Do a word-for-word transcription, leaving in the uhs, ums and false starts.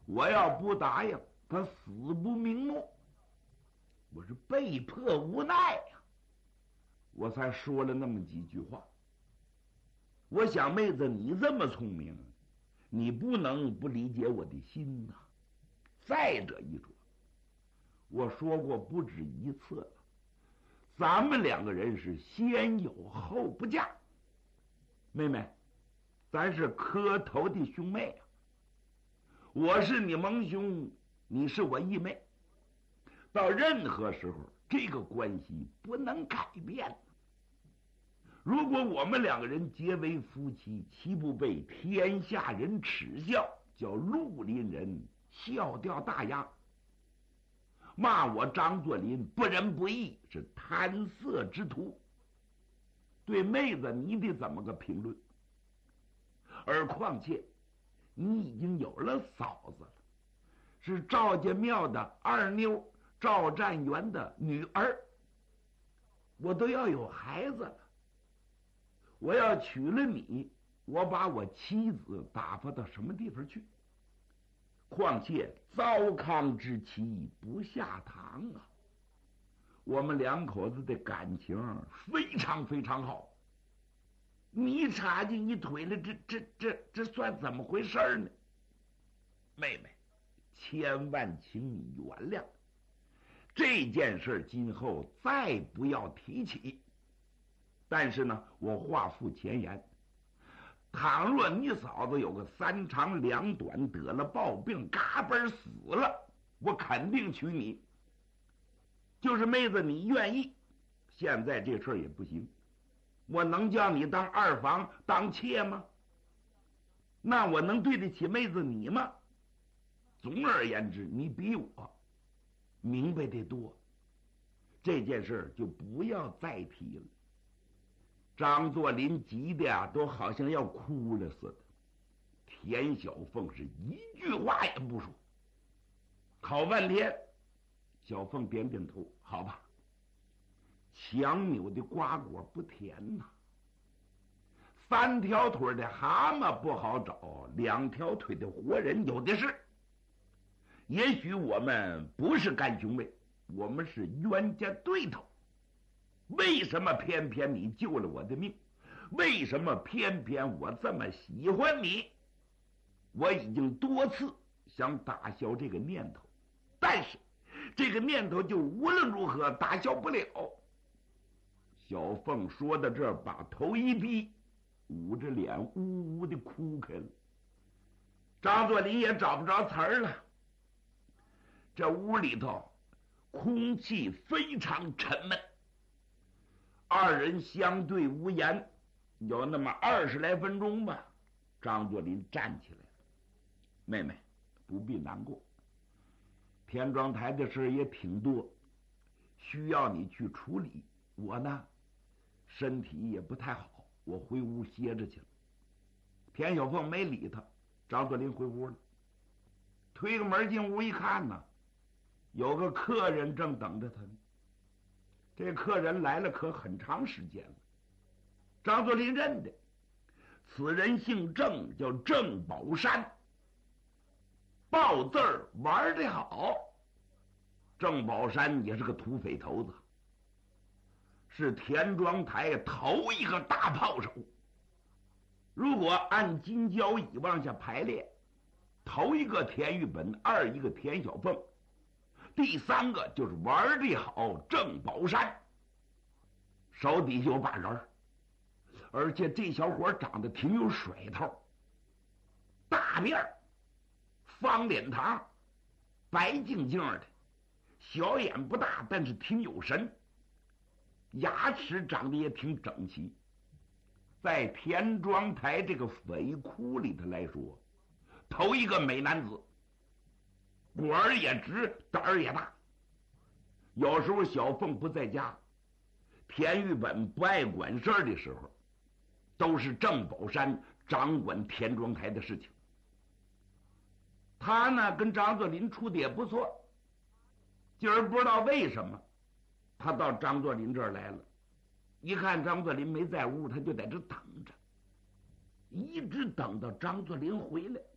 我要不答应，他死不瞑目。我是被迫无奈呀、啊，我才说了那么几句话。我想妹子你这么聪明，你不能不理解我的心呐、啊。再者一说，我说过不止一次了，咱们两个人是先有后不嫁。妹妹，咱是磕头的兄妹啊，我是你盟兄，你是我义妹，到任何时候这个关系不能改变。如果我们两个人结为夫妻，岂不被天下人耻笑，叫绿林人笑掉大牙，骂我张作霖不仁不义，是贪色之徒。对妹子你得怎么个评论？而况且你已经有了嫂子了，是赵家庙的二妞赵占元的女儿，我都要有孩子了。我要娶了你，我把我妻子打发到什么地方去？况且糟糠之妻不下堂啊！我们两口子的感情非常非常好，你插进一腿了，这这这这算怎么回事呢？妹妹，千万请你原谅，这件事今后再不要提起。但是呢，我话付前言，倘若你嫂子有个三长两短，得了暴病，嘎嘣死了，我肯定娶你。就是妹子你愿意，现在这事儿也不行，我能叫你当二房当妾吗？那我能对得起妹子你吗？总而言之，你比我明白得多，这件事就不要再提了。张作霖急的呀，都好像要哭了似的。田小凤是一句话也不说，好半天。小凤点点头，好吧。强扭的瓜果不甜呐、啊，三条腿的蛤蟆不好找，两条腿的活人有的是。也许我们不是干兄妹，我们是冤家对头。为什么偏偏你救了我的命？为什么偏偏我这么喜欢你？我已经多次想打消这个念头，但是这个念头就无论如何打消不了。小凤说到这儿，把头一低，捂着脸呜呜的哭开了。张作霖也找不着词儿了。这屋里头空气非常沉闷，二人相对无言，有那么二十来分钟吧。张作霖站起来了，妹妹不必难过，田庄台的事也挺多，需要你去处理。我呢身体也不太好，我回屋歇着去了。田小凤没理他，张作霖回屋了，推个门进屋一看呢，有个客人正等着他呢。这客人来了可很长时间了，张作霖认得，此人姓郑，叫郑宝山，报字儿玩得好。郑宝山也是个土匪头子，是田庄台头一个大炮手。如果按金交椅往下排列，头一个田玉本，二一个田小凤，第三个就是玩得好郑宝山，手底下有把人，而且这小伙长得挺有水头，大面儿，方脸膛，白净净的，小眼不大，但是挺有神，牙齿长得也挺整齐。在田庄台这个匪窟里头来说，头一个美男子，果儿也直，胆儿也大。有时候小凤不在家，田玉本不爱管事儿的时候，都是郑宝山掌管田庄台的事情。他呢跟张作霖处的也不错，今儿不知道为什么他到张作霖这儿来了，一看张作霖没在屋，他就在这等着，一直等到张作霖回来。